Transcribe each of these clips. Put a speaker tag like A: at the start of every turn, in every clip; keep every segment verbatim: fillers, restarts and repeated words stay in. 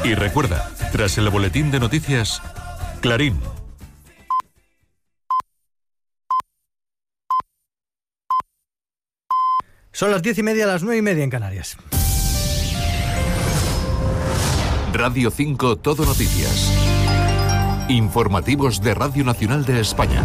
A: Y recuerda, tras el boletín de noticias, Clarín.
B: Son las diez y media, las nueve y media en Canarias.
A: Radio cinco Todo Noticias. Informativos de Radio Nacional de España.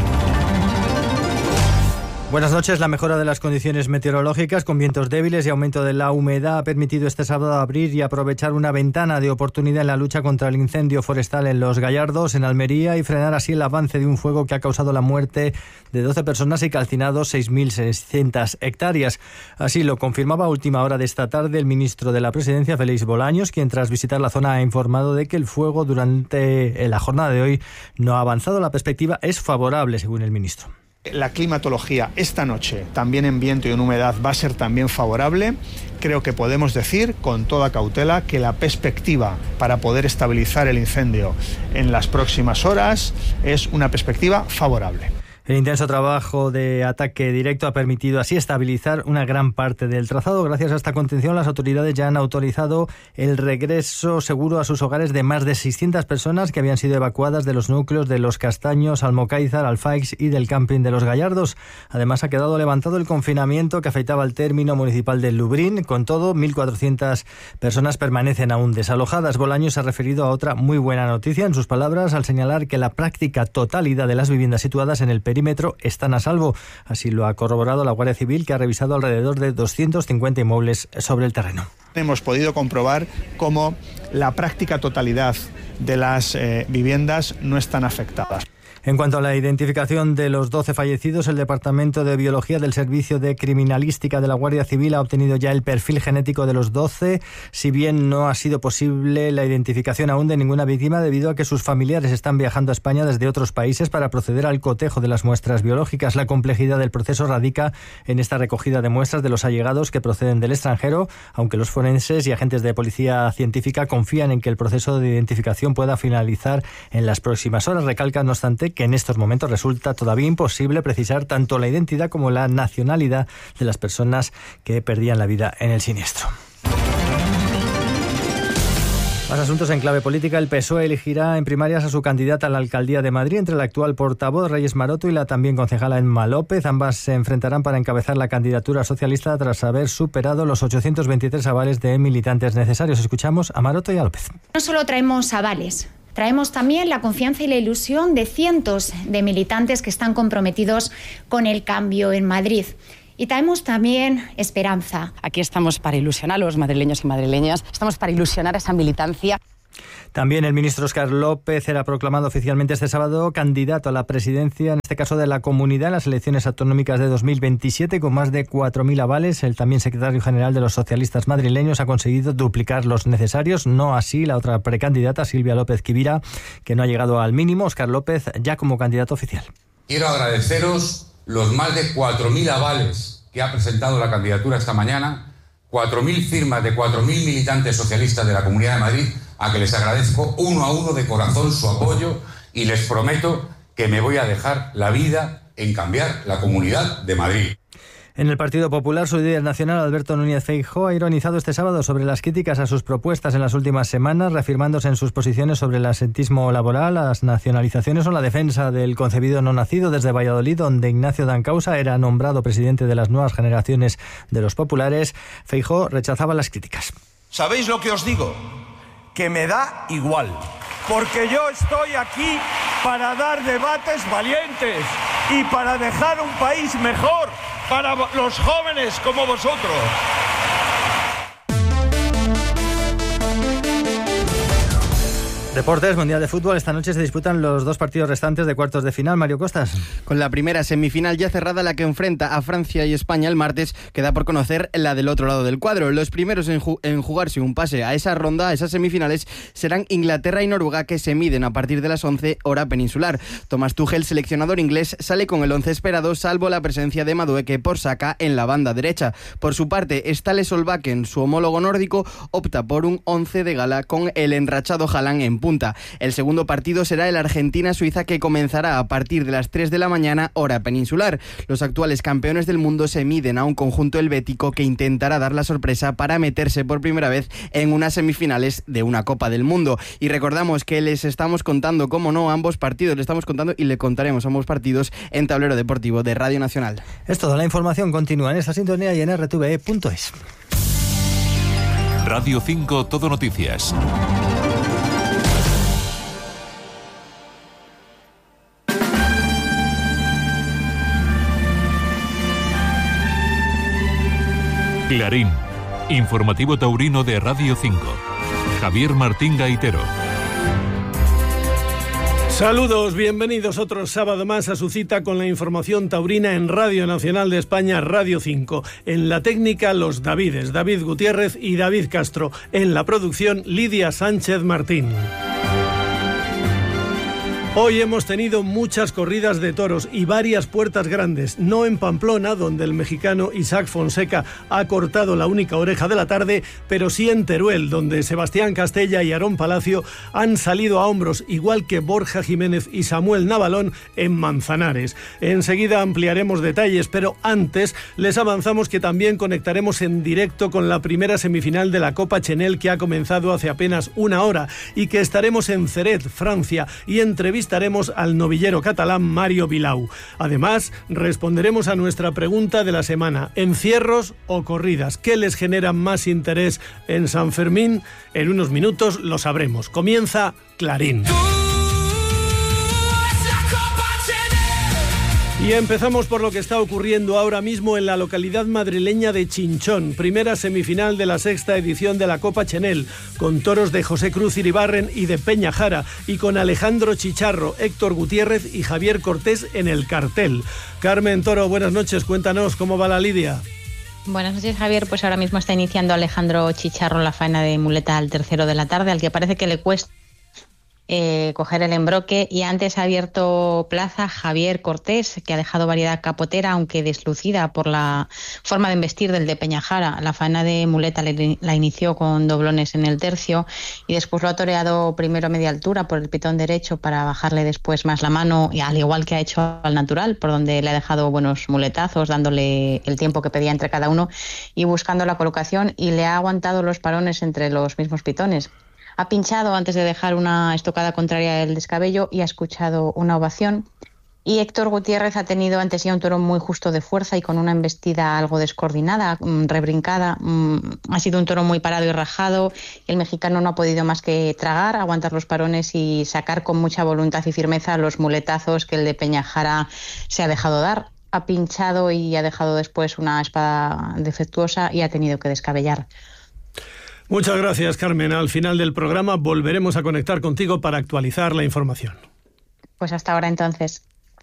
B: Buenas noches. La mejora de las condiciones meteorológicas con vientos débiles y aumento de la humedad ha permitido este sábado abrir y aprovechar una ventana de oportunidad en la lucha contra el incendio forestal en Los Gallardos, en Almería, y frenar así el avance de un fuego que ha causado la muerte de doce personas y calcinado seis mil seiscientas hectáreas. Así lo confirmaba a última hora de esta tarde el ministro de la Presidencia, Félix Bolaños, quien tras visitar la zona ha informado de que el fuego durante la jornada de hoy no ha avanzado. La perspectiva es favorable, según el ministro.
C: La climatología esta noche, también en viento y en humedad, va a ser también favorable. Creo que podemos decir con toda cautela que la perspectiva para poder estabilizar el incendio en las próximas horas es una perspectiva favorable.
B: El intenso trabajo de ataque directo ha permitido así estabilizar una gran parte del trazado. Gracias a esta contención, las autoridades ya han autorizado el regreso seguro a sus hogares de más de seiscientas personas que habían sido evacuadas de los núcleos de Los Castaños, Almocáizar, Alfaix y del camping de Los Gallardos. Además, ha quedado levantado el confinamiento que afectaba al término municipal del Lubrín. Con todo, mil cuatrocientas personas permanecen aún desalojadas. Bolaños se ha referido a otra muy buena noticia, en sus palabras, al señalar que la práctica totalidad de las viviendas situadas en el perímetro están a salvo. Así lo ha corroborado la Guardia Civil, que ha revisado alrededor de doscientos cincuenta inmuebles sobre el terreno.
C: Hemos podido comprobar cómo la práctica totalidad de las eh, viviendas no están afectadas.
B: En cuanto a la identificación de los doce fallecidos, el Departamento de Biología del Servicio de Criminalística de la Guardia Civil ha obtenido ya el perfil genético de los doce, si bien no ha sido posible la identificación aún de ninguna víctima debido a que sus familiares están viajando a España desde otros países para proceder al cotejo de las muestras biológicas. La complejidad del proceso radica en esta recogida de muestras de los allegados que proceden del extranjero, aunque los forenses y agentes de policía científica confían en que el proceso de identificación pueda finalizar en las próximas horas. Recalca, no obstante, que en estos momentos resulta todavía imposible precisar tanto la identidad como la nacionalidad de las personas que perdían la vida en el siniestro. Más asuntos en clave política. El P S O E elegirá en primarias a su candidata a la alcaldía de Madrid entre la actual portavoz Reyes Maroto y la también concejala Emma López. Ambas se enfrentarán para encabezar la candidatura socialista tras haber superado los ochocientos veintitrés avales de militantes necesarios. Escuchamos a Maroto y a López.
D: No solo traemos avales, traemos también la confianza y la ilusión de cientos de militantes que están comprometidos con el cambio en Madrid. Y traemos también esperanza.
E: Aquí estamos para ilusionar a los madrileños y madrileñas, estamos para ilusionar a esa militancia.
B: También el ministro Óscar López era proclamado oficialmente este sábado candidato a la presidencia, en este caso de la Comunidad, en las elecciones autonómicas de dos mil veintisiete, con más de cuatro mil avales. El también secretario general de los socialistas madrileños ha conseguido duplicar los necesarios, no así la otra precandidata, Silvia López Quivira, que no ha llegado al mínimo. Óscar López ya como candidato oficial.
F: Quiero agradeceros los más de cuatro mil avales que ha presentado la candidatura esta mañana, cuatro mil firmas de cuatro mil militantes socialistas de la Comunidad de Madrid, a que les agradezco uno a uno de corazón su apoyo y les prometo que me voy a dejar la vida en cambiar la Comunidad de Madrid.
B: En el Partido Popular, su líder nacional, Alberto Núñez Feijóo, ha ironizado este sábado sobre las críticas a sus propuestas en las últimas semanas, reafirmándose en sus posiciones sobre el asentismo laboral, las nacionalizaciones o la defensa del concebido no nacido. Desde Valladolid, donde Ignacio Dancausa era nombrado presidente de las nuevas generaciones de los populares, Feijóo rechazaba las críticas.
G: ¿Sabéis lo que os digo? Que me da igual, porque yo estoy aquí para dar debates valientes y para dejar un país mejor para los jóvenes como vosotros.
B: Deportes, Mundial de Fútbol. Esta noche se disputan los dos partidos restantes de cuartos de final. Mario Costas.
H: Con la primera semifinal ya cerrada, la que enfrenta a Francia y España el martes, queda por conocer la del otro lado del cuadro. Los primeros en, ju- en jugarse un pase a esa ronda, a esas semifinales, serán Inglaterra y Noruega, que se miden a partir de las once hora peninsular. Thomas Tuchel, seleccionador inglés, sale con el once esperado, salvo la presencia de Madueke por Saka en la banda derecha. Por su parte, Ståle Solbakken, su homólogo nórdico, opta por un once de gala con el enrachado Haaland en punta. El segundo partido será el Argentina-Suiza, que comenzará a partir de las tres de la mañana, hora peninsular. Los actuales campeones del mundo se miden a un conjunto helvético que intentará dar la sorpresa para meterse por primera vez en unas semifinales de una Copa del Mundo. Y recordamos que les estamos contando, como no, ambos partidos, le estamos contando y le contaremos ambos partidos en Tablero Deportivo de Radio Nacional.
B: Es toda la información, continúa en esta sintonía y en r t v e punto es.
A: Radio cinco Todo Noticias. Clarín, informativo taurino de Radio cinco. Javier Martín Gaitero.
I: Saludos, bienvenidos otro sábado más a su cita con la información taurina en Radio Nacional de España, Radio cinco. En la técnica, los Davides, David Gutiérrez y David Castro. En la producción, Lidia Sánchez Martín. Hoy hemos tenido muchas corridas de toros y varias puertas grandes, no en Pamplona, donde el mexicano Isaac Fonseca ha cortado la única oreja de la tarde, pero sí en Teruel, donde Sebastián Castella y Aarón Palacio han salido a hombros, igual que Borja Jiménez y Samuel Navalón en Manzanares. Enseguida ampliaremos detalles, pero antes les avanzamos que también conectaremos en directo con la primera semifinal de la Copa Chenel, que ha comenzado hace apenas una hora, y que estaremos en Ceret, Francia, y entrevistaremos Estaremos al novillero catalán Mario Vilau. Además, responderemos a nuestra pregunta de la semana: ¿encierros o corridas? ¿Qué les genera más interés en San Fermín? En unos minutos lo sabremos. Comienza Clarín. Y empezamos por lo que está ocurriendo ahora mismo en la localidad madrileña de Chinchón, primera semifinal de la sexta edición de la Copa Chenel, con toros de José Cruz Iribarren y de Peña Jara, y con Alejandro Chicharro, Héctor Gutiérrez y Javier Cortés en el cartel. Carmen Toro, buenas noches, cuéntanos cómo va la lidia.
J: Buenas noches, Javier. Pues ahora mismo está iniciando Alejandro Chicharro la faena de muleta al tercero de la tarde, al que parece que le cuesta Eh, coger el embroque, y antes ha abierto plaza Javier Cortés, que ha dejado variedad capotera, aunque deslucida por la forma de embestir del de Peñajara. La faena de muleta le, la inició con doblones en el tercio y después lo ha toreado primero a media altura por el pitón derecho para bajarle después más la mano, y al igual que ha hecho al natural, por donde le ha dejado buenos muletazos, dándole el tiempo que pedía entre cada uno y buscando la colocación, y le ha aguantado los parones entre los mismos pitones. Ha pinchado antes de dejar una estocada contraria del descabello y ha escuchado una ovación. Y Héctor Gutiérrez ha tenido ante sí un toro muy justo de fuerza y con una embestida algo descoordinada, rebrincada. Ha sido un toro muy parado y rajado. El mexicano no ha podido más que tragar, aguantar los parones y sacar con mucha voluntad y firmeza los muletazos que el de Peñajara se ha dejado dar. Ha pinchado y ha dejado después una espada defectuosa y ha tenido que descabellar.
I: Muchas gracias, Carmen. Al final del programa volveremos a conectar contigo para actualizar la información.
J: Pues hasta ahora entonces.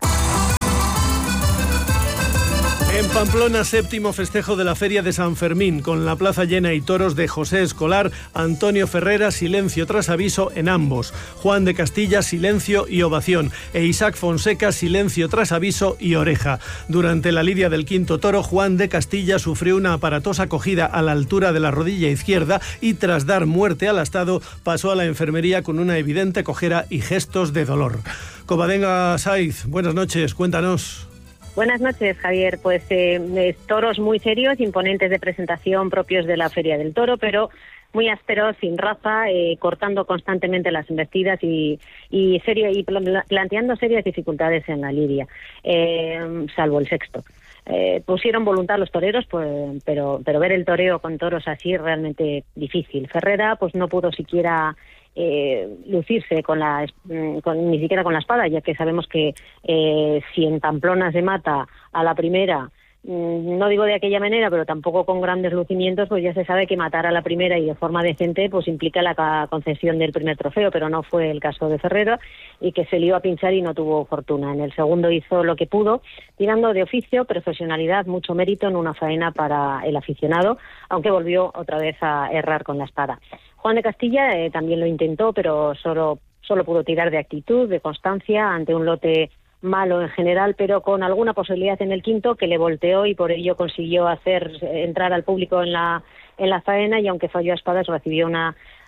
I: En Pamplona, séptimo festejo de la Feria de San Fermín, con la plaza llena y toros de José Escolar, Antonio Ferrera, silencio tras aviso en ambos. Juan de Castilla, silencio y ovación. E Isaac Fonseca, silencio tras aviso y oreja. Durante la lidia del quinto toro, Juan de Castilla sufrió una aparatosa cogida a la altura de la rodilla izquierda y, tras dar muerte al astado, pasó a la enfermería con una evidente cojera y gestos de dolor. Covadonga Saiz, buenas noches, cuéntanos.
K: Buenas noches, Javier. Pues eh, toros muy serios, imponentes de presentación, propios de la Feria del Toro, pero muy ásperos, sin raza, eh, cortando constantemente las embestidas y, y, serio, y planteando serias dificultades en la lidia, eh, salvo el sexto. Eh, pusieron voluntad los toreros, pues, pero, pero ver el toreo con toros así es realmente difícil. Ferrera pues no pudo siquiera Eh, lucirse con la con, ni siquiera con la espada, ya que sabemos que eh, si en Pamplona se mata a la primera, mmm, no digo de aquella manera, pero tampoco con grandes lucimientos, pues ya se sabe que matar a la primera y de forma decente pues implica la concesión del primer trofeo, pero no fue el caso de Ferrera, y que se lió a pinchar y no tuvo fortuna. En el segundo hizo lo que pudo, tirando de oficio, profesionalidad, mucho mérito en una faena para el aficionado, aunque volvió otra vez a errar con la espada. Juan de Castilla eh, también lo intentó, pero solo, solo pudo tirar de actitud, de constancia, ante un lote malo en general, pero con alguna posibilidad en el quinto, que le volteó y por ello consiguió hacer entrar al público en la, en la faena, y aunque falló a espadas recibió una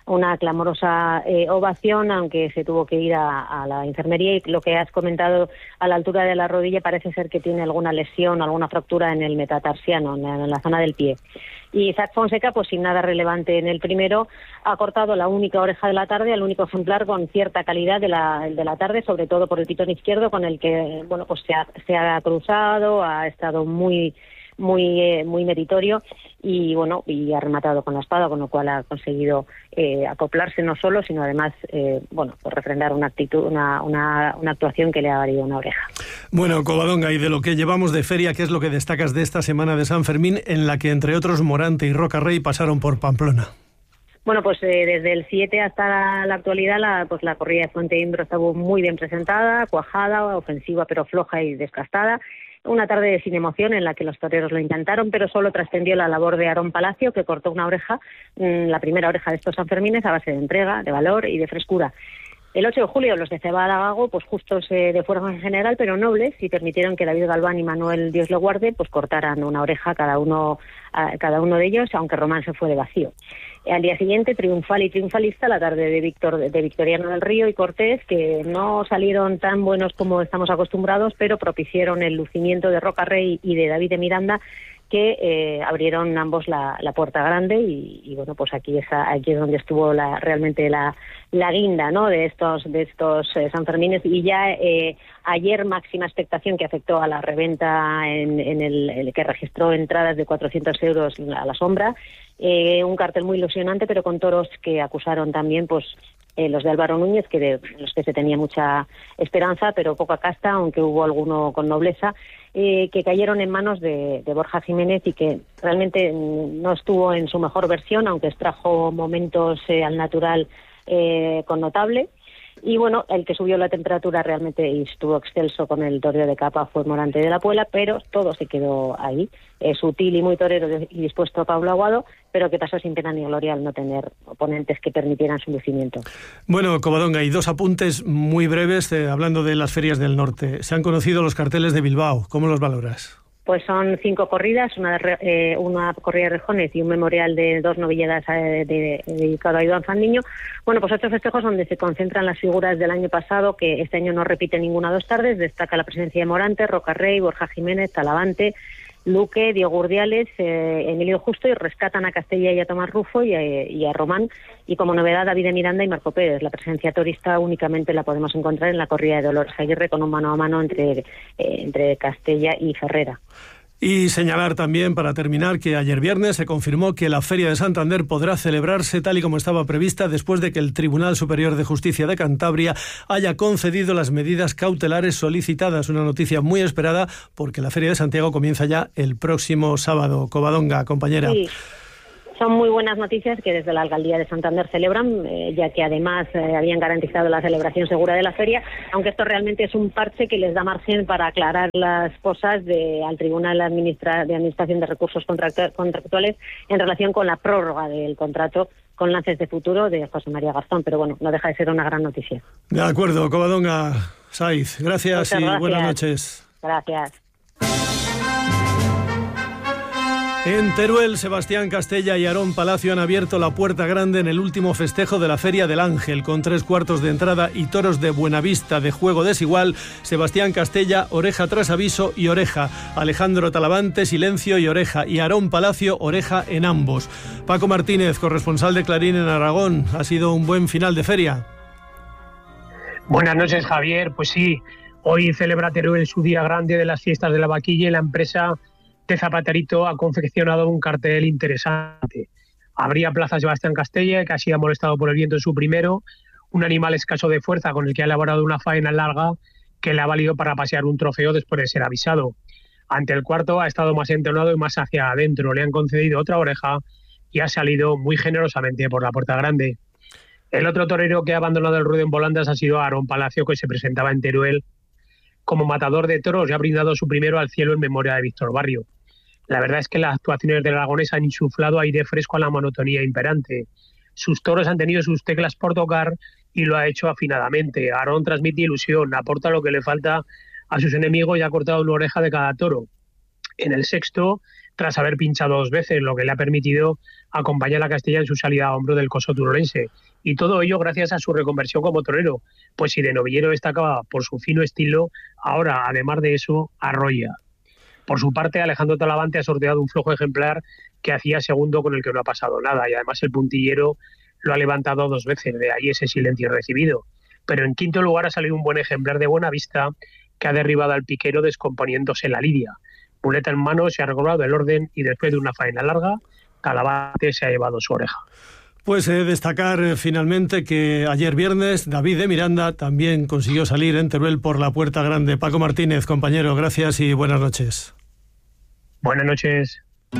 K: una clamorosa eh, ovación, aunque se tuvo que ir a, a la enfermería, y lo que has comentado, a la altura de la rodilla parece ser que tiene alguna lesión, alguna fractura en el metatarsiano, en la, en la zona del pie. Y Isaac Fonseca, pues sin nada relevante en el primero, ha cortado la única oreja de la tarde, el único ejemplar con cierta calidad de la, de la tarde, sobre todo por el pitón izquierdo, con el que bueno pues se ha, se ha cruzado, ha estado muy muy eh, muy meritorio y bueno y ha rematado con la espada, con lo cual ha conseguido eh, acoplarse no solo, sino además eh, bueno pues refrendar una actitud, una, una, una actuación que le ha valido una oreja.
I: Bueno, Covadonga, y de lo que llevamos de feria, ¿qué es lo que destacas de esta semana de San Fermín, en la que entre otros Morante y Roca Rey pasaron por Pamplona?
K: Bueno, pues eh, desde el siete hasta la, la actualidad, la, pues la corrida de Fuente Imbro estuvo muy bien presentada, cuajada, ofensiva pero floja y desgastada. Una tarde sin emoción en la que los toreros lo intentaron, pero solo trascendió la labor de Aarón Palacio, que cortó una oreja, mmm, la primera oreja de estos Sanfermines, a base de entrega, de valor y de frescura. El ocho de julio los de Cebada Gago, pues justos eh, de fuerza en general, pero nobles, y permitieron que David Galván y Manuel Dios lo guarde, pues cortaran una oreja cada uno, a, cada uno de ellos, aunque Román se fue de vacío. Al día siguiente, triunfal y triunfalista, la tarde de Víctor de Victoriano del Río y Cortés, que no salieron tan buenos como estamos acostumbrados, pero propiciaron el lucimiento de Roca Rey y de David de Miranda, que eh, abrieron ambos la, la puerta grande y, y bueno pues aquí es aquí es donde estuvo la, realmente la, la guinda, ¿no?, de estos de estos eh, Sanfermines. Y ya eh, ayer máxima expectación, que afectó a la reventa en, en el, el que registró entradas de cuatrocientos euros a la sombra, eh, un cartel muy ilusionante, pero con toros que acusaron también pues Eh, los de Álvaro Núñez, que de los que se tenía mucha esperanza, pero poca casta, aunque hubo alguno con nobleza, eh, que cayeron en manos de, de Borja Jiménez y que realmente no estuvo en su mejor versión, aunque extrajo momentos eh, al natural eh, connotable. Y bueno, el que subió la temperatura realmente y estuvo excelso con el toreo de capa fue Morante de la Puela, pero todo se quedó ahí. Es sutil y muy torero y dispuesto a Pablo Aguado, pero que pasó sin pena ni gloria al no tener oponentes que permitieran su lucimiento.
I: Bueno, Covadonga, y dos apuntes muy breves eh, hablando de las ferias del norte. Se han conocido los carteles de Bilbao. ¿Cómo los valoras?
K: Pues son cinco corridas, una, eh, una corrida de rejones y un memorial de dos novilladas eh, de, dedicado a Iván Fandiño. Bueno, pues estos festejos donde se concentran las figuras del año pasado, que este año no repite ninguna dos tardes. Destaca la presencia de Morante, Roca Rey, Borja Jiménez, Talavante, Luque, Diego Urdiales, eh, Emilio Justo, y rescatan a Castella y a Tomás Rufo y a, y a Román. Y como novedad, David de Miranda y Marco Pérez. La presencia torista únicamente la podemos encontrar en la corrida de Dolores Aguirre, con un mano a mano entre, eh, entre Castella y Ferrera.
I: Y señalar también, para terminar, que ayer viernes se confirmó que la Feria de Santander podrá celebrarse tal y como estaba prevista, después de que el Tribunal Superior de Justicia de Cantabria haya concedido las medidas cautelares solicitadas. Una noticia muy esperada, porque la Feria de Santiago comienza ya el próximo sábado. Covadonga, compañera.
K: Sí. Son muy buenas noticias que desde la Alcaldía de Santander celebran, eh, ya que además eh, habían garantizado la celebración segura de la feria, aunque esto realmente es un parche que les da margen para aclarar las cosas de, al Tribunal Administra, de Administración de Recursos Contractuales en relación con la prórroga del contrato con Lances de Futuro de José María Garzón. Pero bueno, no deja de ser una gran noticia.
I: De acuerdo, Covadonga, Saiz, gracias. Muchas y gracias. Buenas noches.
K: Gracias.
I: En Teruel, Sebastián Castella y Aarón Palacio han abierto la puerta grande en el último festejo de la Feria del Ángel, con tres cuartos de entrada y toros de Buenavista de juego desigual. Sebastián Castella, oreja tras aviso y oreja. Alejandro Talavante, silencio y oreja. Y Aarón Palacio, oreja en ambos. Paco Martínez, corresponsal de Clarín en Aragón. Ha sido un buen final de feria.
L: Buenas noches, Javier. Pues sí, hoy celebra Teruel su día grande de las fiestas de la vaquilla y la empresa de Zapaterito ha confeccionado un cartel interesante. Habría Plaza Sebastián Castella, que ha sido molestado por el viento en su primero, un animal escaso de fuerza con el que ha elaborado una faena larga que le ha valido para pasear un trofeo después de ser avisado. Ante el cuarto ha estado más entonado y más hacia adentro, le han concedido otra oreja y ha salido muy generosamente por la puerta grande. El otro torero que ha abandonado el ruedo en volandas ha sido Aarón Palacio, que se presentaba en Teruel como matador de toros y ha brindado su primero al cielo en memoria de Víctor Barrio. La verdad es que las actuaciones del aragonés han insuflado aire fresco a la monotonía imperante. Sus toros han tenido sus teclas por tocar y lo ha hecho afinadamente. Aarón transmite ilusión, aporta lo que le falta a sus enemigos y ha cortado una oreja de cada toro. En el sexto, tras haber pinchado dos veces, lo que le ha permitido acompañar a Castilla en su salida a hombro del coso turolense. Y todo ello gracias a su reconversión como torero, pues si de novillero destacaba por su fino estilo, ahora, además de eso, arrolla. Por su parte, Alejandro Talavante ha sorteado un flojo ejemplar que hacía segundo con el que no ha pasado nada, y además el puntillero lo ha levantado dos veces, de ahí ese silencio recibido. Pero en quinto lugar ha salido un buen ejemplar de Buena Vista que ha derribado al piquero descomponiéndose la lidia. Muleta en mano, se ha recobrado el orden y después de una faena larga, Talavante se ha llevado su oreja.
I: Pues eh, destacar eh, finalmente que ayer viernes David de Miranda también consiguió salir en Teruel por la Puerta Grande. Paco Martínez, compañero, gracias y buenas noches.
L: Buenas noches.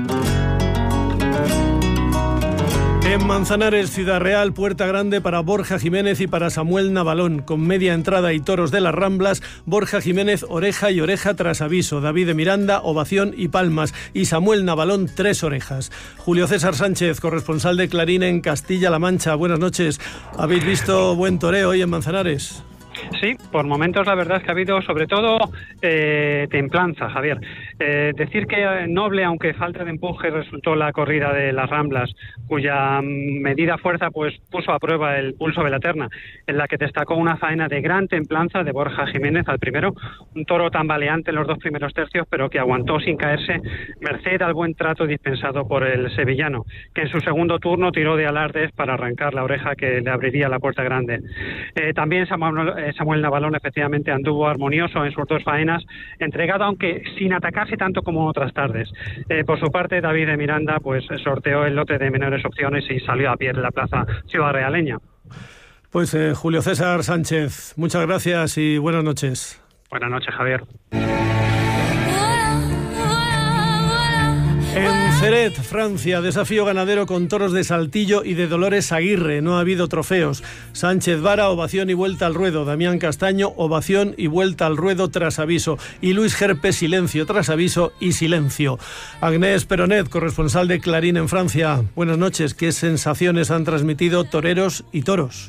L: En Manzanares, Ciudad Real, Puerta Grande para Borja Jiménez y para Samuel Navalón. Con media entrada y toros de las Ramblas, Borja Jiménez, oreja y oreja tras aviso. David de Miranda, ovación y palmas. Y Samuel Navalón, tres orejas. Julio César Sánchez, corresponsal de Clarín en Castilla-La Mancha. Buenas noches. ¿Habéis visto buen toreo hoy en Manzanares?
M: Sí, por momentos la verdad es que ha habido sobre todo eh, templanza, Javier. Eh, decir que noble, aunque falta de empuje, resultó la corrida de las Ramblas, cuya medida fuerza pues puso a prueba el pulso de la terna, en la que destacó una faena de gran templanza de Borja Jiménez al primero, un toro tambaleante en los dos primeros tercios, pero que aguantó sin caerse, merced al buen trato dispensado por el sevillano, que en su segundo turno tiró de alardes para arrancar la oreja que le abriría la Puerta Grande. Eh, también Samuel, Samuel Navalón efectivamente anduvo armonioso en sus dos faenas, entregado aunque sin atacarse tanto como otras tardes. Eh, por su parte, David de Miranda pues sorteó el lote de menores opciones y salió a pie en la plaza ciudadrealeña.
I: Pues eh, Julio César Sánchez, muchas gracias y buenas noches.
M: Buenas noches, Javier.
I: En Ceret, Francia, desafío ganadero con toros de Saltillo y de Dolores Aguirre. No ha habido trofeos. Sánchez Vara, ovación y vuelta al ruedo. Damián Castaño, ovación y vuelta al ruedo tras aviso. Y Luis Gerpe, silencio tras aviso y silencio. Agnès Peronet, corresponsal de Clarín en Francia. Buenas noches. ¿Qué sensaciones han transmitido toreros y toros?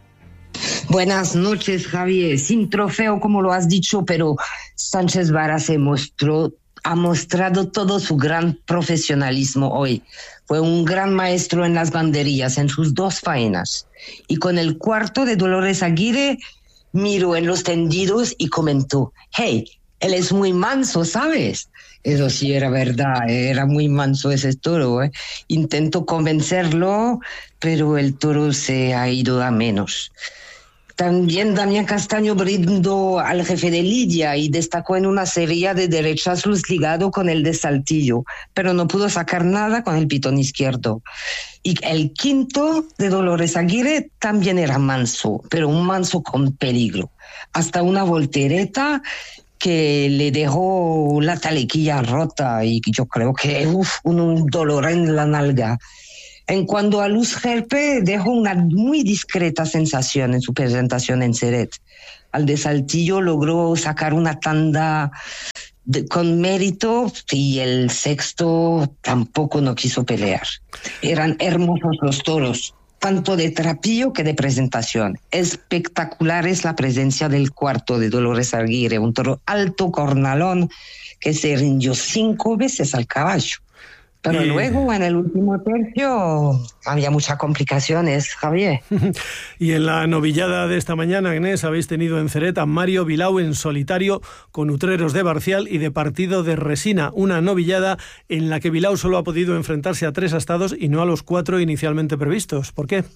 N: Buenas noches, Javier. Sin trofeo, como lo has dicho, pero Sánchez Vara se mostró ha mostrado todo su gran profesionalismo hoy. Fue un gran maestro en las banderillas, en sus dos faenas. Y con el cuarto de Dolores Aguirre, miró en los tendidos y comentó, hey, él es muy manso, ¿sabes? Eso sí era verdad, era muy manso ese toro. ¿eh? Intentó convencerlo, pero el toro se ha ido a menos. También Damián Castaño brindó al jefe de lidia y destacó en una serie de derechazos ligado con el de Saltillo, pero no pudo sacar nada con el pitón izquierdo. Y el quinto de Dolores Aguirre también era manso, pero un manso con peligro. Hasta una voltereta que le dejó la talequilla rota y yo creo que uf, un, un dolor en la nalga. En cuanto a Luis Gerpe, dejó una muy discreta sensación en su presentación en Ceret. Al de Saltillo logró sacar una tanda de, con mérito y el sexto tampoco no quiso pelear. Eran hermosos los toros, tanto de trapillo que de presentación. Espectacular es la presencia del cuarto de Dolores Aguirre, un toro alto, cornalón, que se rindió cinco veces al caballo. Pero y... luego, en el último tercio, había muchas complicaciones, Javier.
I: Y en la novillada de esta mañana, Agnès, habéis tenido en Ceret a Mario Vilau en solitario con Utreros de Barcial y de Partido de Resina. Una novillada en la que Vilau solo ha podido enfrentarse a tres astados y no a los cuatro inicialmente previstos. ¿Por qué?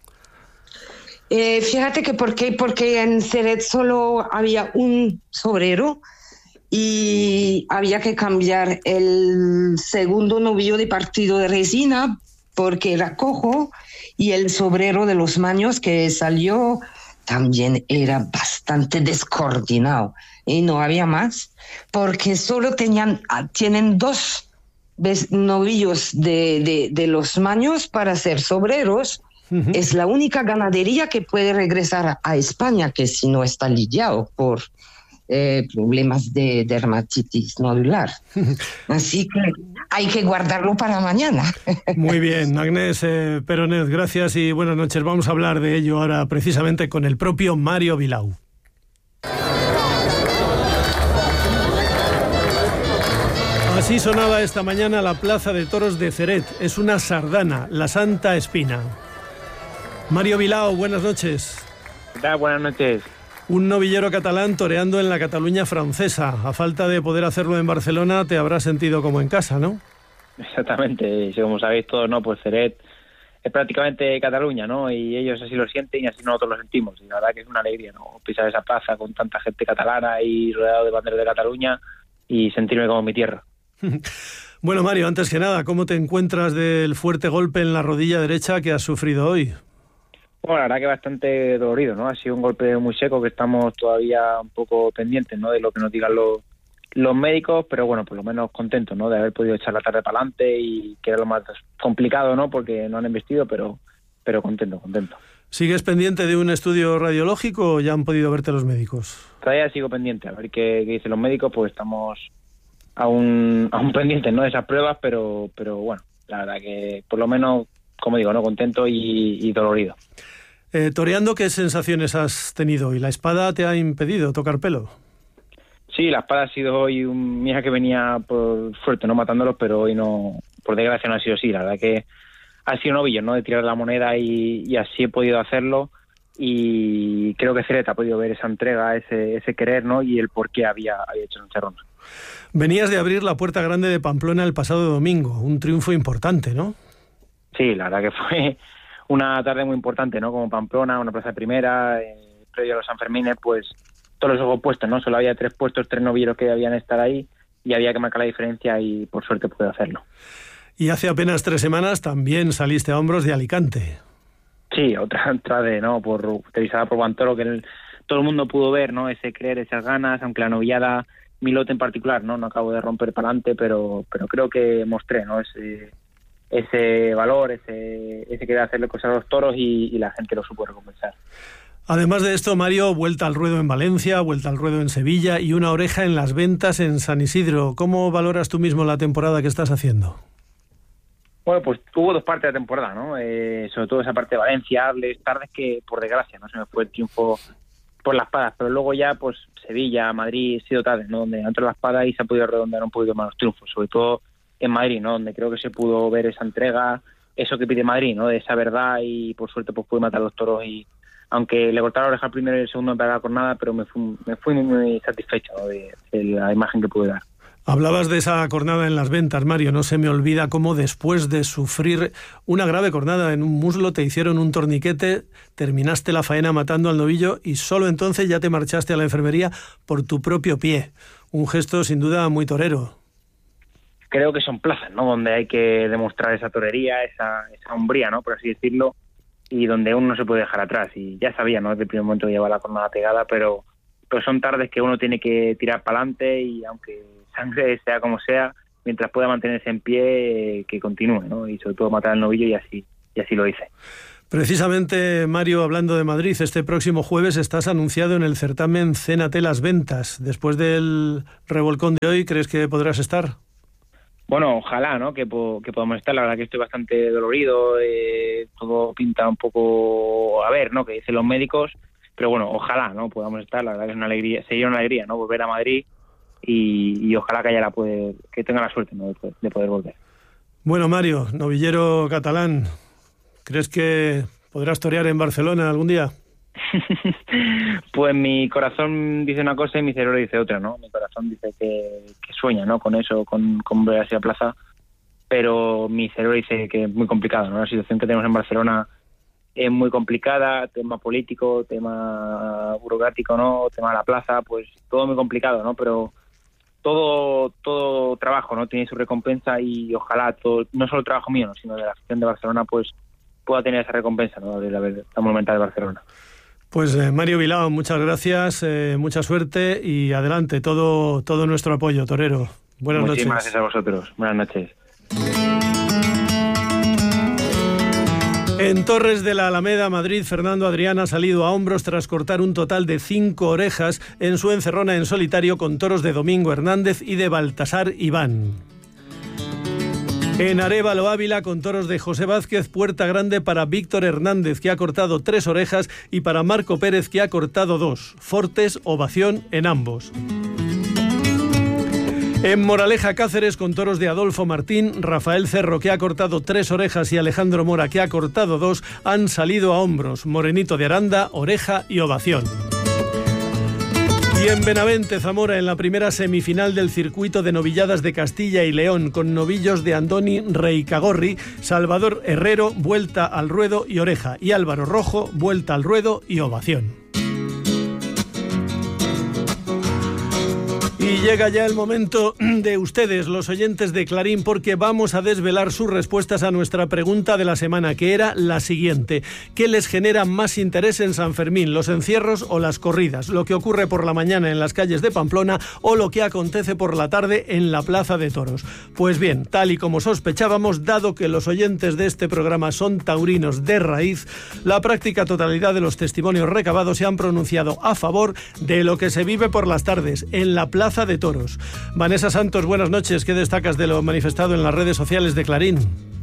N: Eh, fíjate que por qué, porque en Ceret solo había un sobrero y había que cambiar el segundo novillo de Partido de Resina porque era cojo y el sobrero de los Maños que salió también era bastante descoordinado y no había más porque solo tenían, tienen dos novillos de, de, de los Maños para ser sobreros. Uh-huh. Es la única ganadería que puede regresar a España que si no está lidiado por Eh, problemas de dermatitis nodular. Así que hay que guardarlo para mañana.
I: Muy bien, Agnès eh, Peronet, gracias y buenas noches. Vamos a hablar de ello ahora precisamente con el propio Mario Vilau. Así sonaba esta mañana la plaza de toros de Ceret. Es una sardana, la Santa Espina. Mario Bilao, buenas noches.
O: ¿Qué tal? Buenas noches.
I: Un novillero catalán toreando en la Cataluña francesa. A falta de poder hacerlo en Barcelona, te habrás sentido como en casa, ¿no?
O: Exactamente. Como sabéis todos, ¿no? Pues Ceret es prácticamente Cataluña, ¿no? Y ellos así lo sienten y así nosotros lo sentimos. Y la verdad que es una alegría, ¿no? Pisar esa plaza con tanta gente catalana y rodeado de banderas de Cataluña y sentirme como en mi tierra.
I: Bueno, Mario, antes que nada, ¿cómo te encuentras del fuerte golpe en la rodilla derecha que has sufrido hoy?
O: Bueno, la verdad que bastante dolorido, ¿no? Ha sido un golpe muy seco que estamos todavía un poco pendientes, ¿no? De lo que nos digan los, los médicos, pero bueno, por lo menos contentos, ¿no? De haber podido echar la tarde para adelante y que era lo más complicado, ¿no? Porque no han investido, pero, pero contento, contento.
I: ¿Sigues pendiente de un estudio radiológico o ya han podido verte los médicos?
O: Todavía sigo pendiente, a ver qué, qué dicen los médicos, pues estamos aún, aún pendientes, ¿no? De esas pruebas, pero, pero bueno, la verdad que por lo menos, como digo, ¿no? Contento y, y dolorido.
I: Eh, toreando, ¿qué sensaciones has tenido? ¿Y la espada te ha impedido tocar pelo?
O: Sí, la espada ha sido hoy un mija que venía por suerte, no matándolos, pero hoy no, por desgracia no ha sido así. La verdad que ha sido novillo, ¿no? De tirar la moneda y, y así he podido hacerlo. Y creo que Ceret ha podido ver esa entrega, ese, ese querer, ¿no? Y el por qué había, había hecho en Cerrona.
I: Venías de abrir la Puerta Grande de Pamplona el pasado domingo, un triunfo importante, ¿no?
O: Sí, la verdad que fue una tarde muy importante, ¿no? Como Pamplona, una plaza de primera, eh, previo a los Sanfermines, pues todos los ojos puestos, ¿no? Solo había tres puestos, tres novilleros que debían estar ahí y había que marcar la diferencia y por suerte pude hacerlo.
I: Y hace apenas tres semanas también saliste a hombros de Alicante.
O: Sí, otra entrada, ¿no? Por utilizada por Bantoro, que el, todo el mundo pudo ver, ¿no? Ese creer, esas ganas, aunque la novillada, mi lote en particular, ¿no? No acabo de romper para adelante, pero, pero creo que mostré, ¿no? Ese, ese valor, ese, ese querer hacerle cosas a los toros y, y la gente lo supo recompensar.
I: Además de esto, Mario, vuelta al ruedo en Valencia, vuelta al ruedo en Sevilla y una oreja en las ventas en San Isidro. ¿Cómo valoras tú mismo la temporada que estás haciendo?
O: Bueno, pues hubo dos partes de la temporada, ¿no? Eh, sobre todo esa parte de Valencia, Arles, tardes que, por desgracia, no se me fue el triunfo por las espadas, pero luego ya, pues, Sevilla, Madrid, ha sido tarde, ¿no? Donde entró la espada y se ha podido redondear un poquito más los triunfos, sobre todo en Madrid, ¿no? Donde creo que se pudo ver esa entrega, eso que pide Madrid, ¿no? De esa verdad y, por suerte, pues pude matar a los toros y, aunque le cortaron la oreja al primero y el segundo en pegar con nada, pero me fui, me fui muy, muy satisfecho, ¿no? de, de la imagen que pude dar.
I: Hablabas de esa cornada en las ventas, Mario. No se me olvida cómo después de sufrir una grave cornada en un muslo te hicieron un torniquete, terminaste la faena matando al novillo y solo entonces ya te marchaste a la enfermería por tu propio pie. Un gesto sin duda muy torero.
O: Creo que son plazas, ¿no? Donde hay que demostrar esa torería, esa, esa hombría, ¿no? Por así decirlo, y donde uno no se puede dejar atrás. Y ya sabía, ¿no? Desde el primer momento que llevaba la cornada pegada, pero, pero son tardes que uno tiene que tirar para adelante y aunque sangre sea como sea, mientras pueda mantenerse en pie, eh, que continúe, ¿no? Y sobre todo matar al novillo y así, y así lo hice.
I: Precisamente, Mario, hablando de Madrid, este próximo jueves estás anunciado en el certamen Cénate las Ventas. Después del revolcón de hoy, ¿crees que podrás estar?
O: Bueno, ojalá, ¿no? Que, po- que podamos estar. La verdad que estoy bastante dolorido, eh, todo pinta un poco a ver, ¿no? Que dicen los médicos, pero bueno, ojalá, ¿no? Podamos estar. La verdad que es una alegría, sería una alegría, ¿no? Volver a Madrid. Y, y ojalá que haya la poder, que tenga la suerte, ¿no? de, poder, de poder volver.
I: Bueno, Mario, novillero catalán, ¿crees que podrás torear en Barcelona algún día?
O: Pues mi corazón dice una cosa y mi cerebro dice otra, ¿no? Mi corazón dice que, que sueña, ¿no? Con eso, con, con volver hacia plaza, pero mi cerebro dice que es muy complicado, ¿no? La situación que tenemos en Barcelona es muy complicada, tema político, tema burocrático, ¿no? Tema de la plaza, pues todo muy complicado, ¿no? Pero todo todo trabajo, ¿no? Tiene su recompensa y ojalá todo, no solo el trabajo mío, ¿no? Sino de la afición de Barcelona, pues pueda tener esa recompensa, ¿no? De la, de la Monumental de Barcelona.
I: Pues eh, Mario Bilao, muchas gracias, eh, mucha suerte y adelante, todo todo nuestro apoyo, torero. Buenas noches.
O: Muchísimas gracias a vosotros. Buenas noches.
I: En Torres de la Alameda, Madrid, Fernando Adrián ha salido a hombros tras cortar un total de cinco orejas en su encerrona en solitario con toros de Domingo Hernández y de Baltasar Iván. En Arévalo, Ávila, con toros de José Vázquez, puerta grande para Víctor Hernández, que ha cortado tres orejas, y para Marco Pérez, que ha cortado dos. Fortes, ovación en ambos. En Moraleja, Cáceres, con toros de Adolfo Martín, Rafael Cerro, que ha cortado tres orejas, y Alejandro Mora, que ha cortado dos, han salido a hombros. Morenito de Aranda, oreja y ovación. Y en Benavente, Zamora, en la primera semifinal del circuito de novilladas de Castilla y León, con novillos de Andoni Reicagorri, Salvador Herrero, vuelta al ruedo y oreja, y Álvaro Rojo, vuelta al ruedo y ovación. Y llega ya el momento de ustedes, los oyentes de Clarín, porque vamos a desvelar sus respuestas a nuestra pregunta de la semana, que era la siguiente: ¿qué les genera más interés en San Fermín, los encierros o las corridas? ¿Lo que ocurre por la mañana en las calles de Pamplona o lo que acontece por la tarde en la Plaza de Toros? Pues bien, tal y como sospechábamos, dado que los oyentes de este programa son taurinos de raíz, la práctica totalidad de los testimonios recabados se han pronunciado a favor de lo que se vive por las tardes en la Plaza de Toros. Vanessa Santos, buenas noches. ¿Qué destacas de lo manifestado en las redes sociales de Clarín?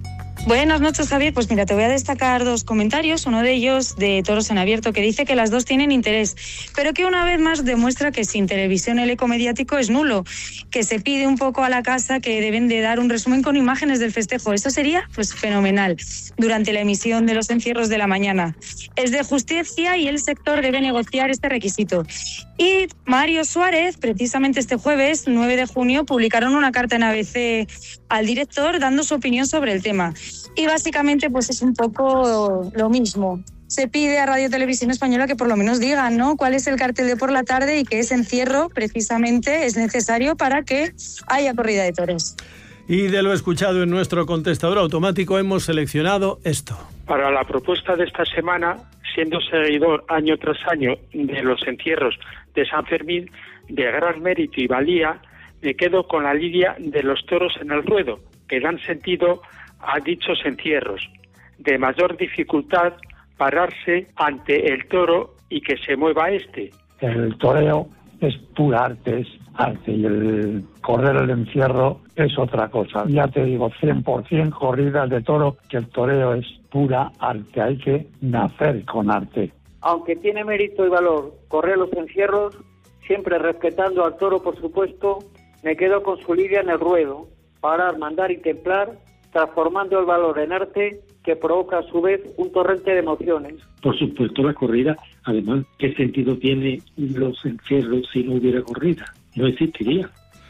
P: Buenas noches, Javier. Pues mira, te voy a destacar dos comentarios. Uno de ellos de Toros en Abierto, que dice que las dos tienen interés, pero que una vez más demuestra que sin televisión el eco mediático es nulo, que se pide un poco a la casa que deben de dar un resumen con imágenes del festejo. Esto sería pues fenomenal durante la emisión de los encierros de la mañana. Es de justicia y el sector debe negociar este requisito. Y Mario Suárez, precisamente este jueves, nueve de junio, publicaron una carta en A B C al director dando su opinión sobre el tema. Y básicamente pues es un poco lo mismo. Se pide a Radio Televisión Española que por lo menos digan, ¿no?, cuál es el cartel de por la tarde y que ese encierro precisamente es necesario para que haya corrida de toros.
I: Y de lo escuchado en nuestro contestador automático hemos seleccionado esto.
Q: Para la propuesta de esta semana, siendo seguidor año tras año de los encierros de San Fermín, de gran mérito y valía, me quedo con la lidia de los toros en el ruedo, que dan sentido a dichos encierros. De mayor dificultad pararse ante el toro y que se mueva este.
R: El toreo es pura arte, es arte, y el correr el encierro es otra cosa. Ya te digo, cien por ciento corridas de toro, que el toreo es pura arte, hay que nacer con arte.
S: Aunque tiene mérito y valor correr los encierros, siempre respetando al toro, por supuesto, me quedo con su lidia en el ruedo, parar, mandar y templar, transformando el valor en arte que provoca a su vez un torrente de emociones.
T: Por supuesto la corrida, además, ¿qué sentido tiene los encierros si no hubiera corrida? No existiría.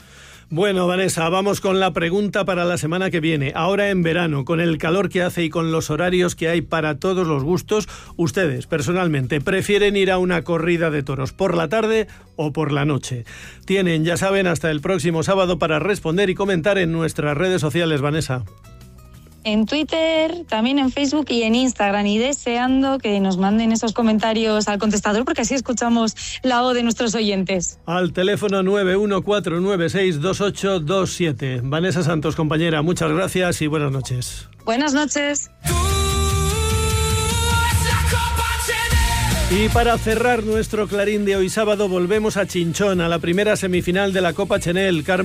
I: Bueno, Vanessa, vamos con la pregunta para la semana que viene. Ahora en verano, con el calor que hace y con los horarios que hay para todos los gustos, ustedes, personalmente, ¿prefieren ir a una corrida de toros por la tarde o por la noche? Tienen, ya saben, hasta el próximo sábado para responder y comentar en nuestras redes sociales, Vanessa.
P: En Twitter, también en Facebook y en Instagram, y deseando que nos manden esos comentarios al contestador, porque así escuchamos la voz de nuestros oyentes.
I: Al teléfono nueve uno cuatro nueve seis dos ocho dos siete. Vanessa Santos, compañera, muchas gracias y buenas noches.
P: Buenas noches.
I: Y para cerrar nuestro Clarín de hoy sábado, volvemos a Chinchón, a la primera semifinal de la Copa Chenel. Carmen